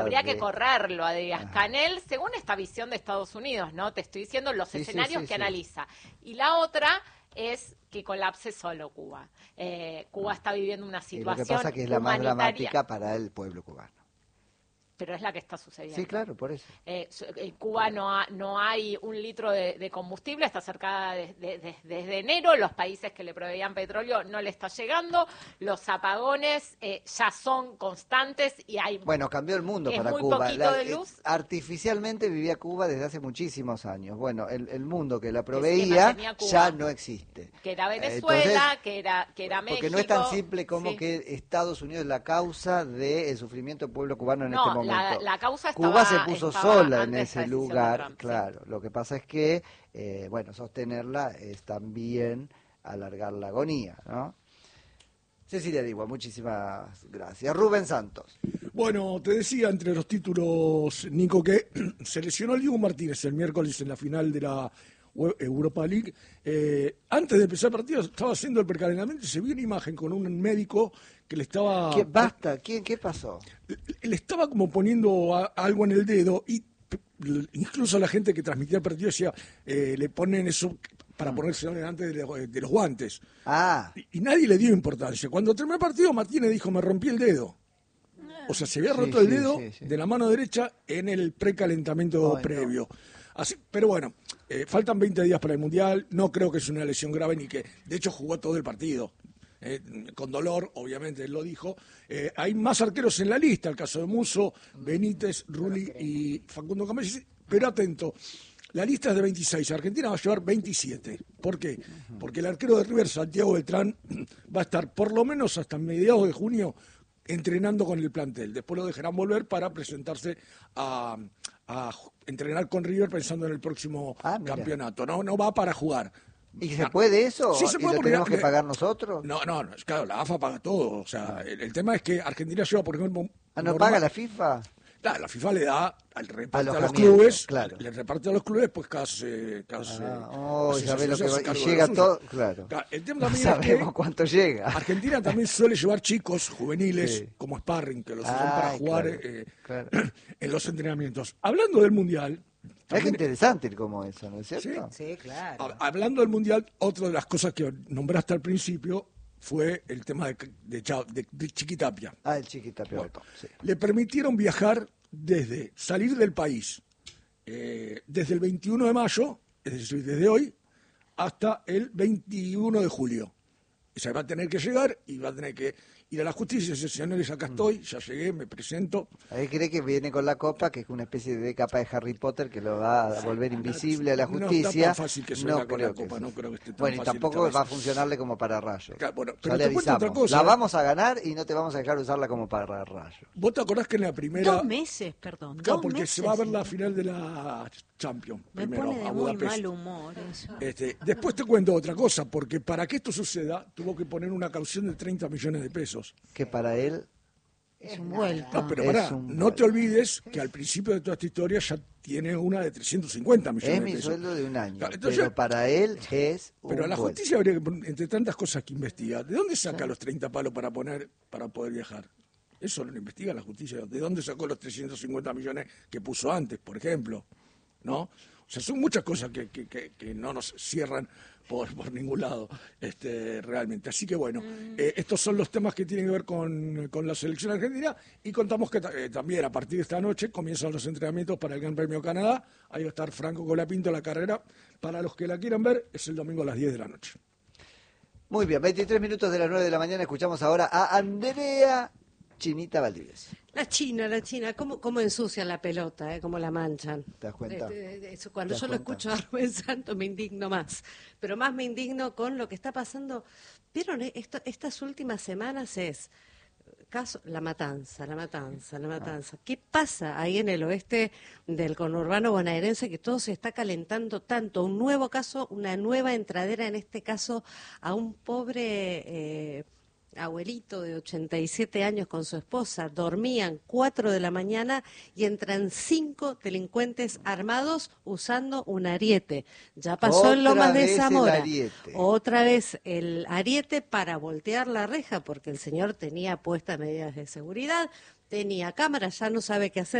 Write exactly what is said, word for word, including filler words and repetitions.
Habría que correrlo a Díaz-Canel según esta visión de Estados Unidos, ¿no? Te estoy diciendo los sí, escenarios sí, sí, que sí. analiza. Y la otra es que colapse solo Cuba. Eh, Cuba ah. está viviendo una situación y lo que pasa es que es la más dramática para el pueblo cubano. Pero es la que está sucediendo. Sí, claro, por eso. Eh, en Cuba no, ha, no hay un litro de, de combustible, está cercada de, de, de, desde enero, los países que le proveían petróleo no le está llegando, los apagones eh, ya son constantes y hay... Bueno, cambió el mundo para muy Cuba. Poquito la, de luz. Eh, artificialmente vivía Cuba desde hace muchísimos años. Bueno, el, el mundo que la proveía que ya no existe. Que era Venezuela, Entonces, que era que era México. Porque no es tan simple como sí. que Estados Unidos es la causa del sufrimiento del pueblo cubano en no, este momento. La, la causa estaba, Cuba se puso sola en ese lugar, Trump, claro. Sí. Lo que pasa es que, eh, bueno, sostenerla es también alargar la agonía, ¿no? Cecilia Digua, muchísimas gracias. Rubén Santos. Bueno, te decía entre los títulos, Nico, que se lesionó el Diego Martínez el miércoles en la final de la Europa League. Eh, antes de empezar el partido estaba haciendo el precalentamiento y se vio una imagen con un médico que le estaba... ¿Qué, basta? ¿Qué, qué pasó? Le, le estaba como poniendo a, algo en el dedo y incluso la gente que transmitía el partido decía, eh, le ponen eso para ponerse delante de, los, de los guantes. Ah. Y, y nadie le dio importancia. Cuando terminó el partido, Martínez dijo, me rompí el dedo. O sea, se había roto sí, el dedo sí, sí, sí. de la mano derecha en el precalentamiento Ay, previo. No. Así, pero bueno, eh, faltan veinte días para el Mundial, no creo que es una lesión grave ni que, de hecho jugó todo el partido, eh, con dolor, obviamente él lo dijo. Eh, hay más arqueros en la lista, el caso de Musso, Benítez, Rulli y Facundo Cambiases, pero atento, la lista es de veintiséis, Argentina va a llevar veintisiete. ¿Por qué? Porque el arquero de River, Santiago Beltrán, va a estar por lo menos hasta mediados de junio entrenando con el plantel. Después lo dejarán volver para presentarse a, a entrenar con River pensando en el próximo ah, campeonato. No, no va para jugar. ¿Y se puede eso? Sí, se puede. ¿Y lo tenemos que pagar nosotros? No, no, no, claro, la A F A paga todo. O sea, el, el tema es que Argentina lleva, por ejemplo... ¿Ah, no normal, paga la FIFA? La, la FIFA le da al reparte a, a los clubes, claro. le reparte a los clubes, pues cada... cada ah, oh, ya ve lo que va, y llega todo, claro. claro. El tema también no es sabemos que cuánto llega. Argentina también suele llevar chicos juveniles sí. como sparring, que los usan ah, para jugar claro, eh, claro. en los entrenamientos. Hablando del Mundial... Es interesante como eso, ¿no es cierto? Sí, sí claro. Hablando del Mundial, otra de las cosas que nombraste al principio fue el tema de, de, de, de Chiquitapia. Ah, el Chiquitapia. Bueno, sí. Le permitieron viajar desde salir del país eh, desde el veintiuno de mayo, es decir, desde hoy, hasta el veintiuno de julio. O sea, va a tener que llegar y va a tener que ir a la justicia y decir, señores, acá estoy, ya llegué, me presento. Ahí cree que viene con la copa, que es una especie de capa de Harry Potter que lo va a volver invisible a la justicia. No está tan fácil que se no con la copa, no creo que esté tan bueno, fácil. Y tampoco va a funcionarle como pararrayo. Claro, bueno, ya pero le te cuento otra cosa. La vamos a ganar y no te vamos a dejar usarla como pararrayo. ¿Vos te acordás que en la primera... Dos meses, perdón, claro, dos porque meses, se va a ver sí. la final de la Champions. Me primero, pone de a muy Budapest. mal humor eso. Este, después te cuento otra cosa, porque para que esto suceda tuvo que poner una caución de treinta millones de pesos. Que para él... Es un vuelto. No, pero pará, no te olvides que al principio de toda esta historia ya tiene una de trescientos cincuenta millones es de pesos. Es mi sueldo de un año, claro, entonces, pero para él es un Pero a la vuelto. justicia habría que, entre tantas cosas que investiga, ¿de dónde saca sí. los treinta palos para poner para poder viajar? Eso no lo investiga la justicia. ¿De dónde sacó los trescientos cincuenta millones que puso antes, por ejemplo? ¿No? O sea, son muchas cosas que, que, que, que no nos cierran por, por ningún lado, este, realmente. Así que bueno, mm. eh, estos son los temas que tienen que ver con, con la selección argentina y contamos que eh, también a partir de esta noche comienzan los entrenamientos para el Gran Premio Canadá. Ahí va a estar Franco Colapinto en la carrera. Para los que la quieran ver, es el domingo a las diez de la noche. Muy bien, veintitrés minutos de las nueve de la mañana. Escuchamos ahora a Andrea Chinita Valdivieso. La China, la China, ¿cómo, cómo ensucian la pelota, eh? ¿Cómo la manchan? ¿Te das cuenta? De, de, de eso, cuando yo cuenta? lo escucho a Rubén Santos me indigno más, pero más me indigno con lo que está pasando. ¿Vieron? Esto, estas últimas semanas es caso la matanza, la matanza, la matanza. ¿Qué pasa ahí en el oeste del conurbano bonaerense que todo se está calentando tanto? Un nuevo caso, una nueva entradera, en este caso a un pobre... Eh, abuelito de ochenta y siete años con su esposa, dormían cuatro de la mañana y entran cinco delincuentes armados usando un ariete. Ya pasó en Lomas de Zamora. Otra vez el ariete para voltear la reja, porque el señor tenía puestas medidas de seguridad, tenía cámara, ya no sabe qué hacer.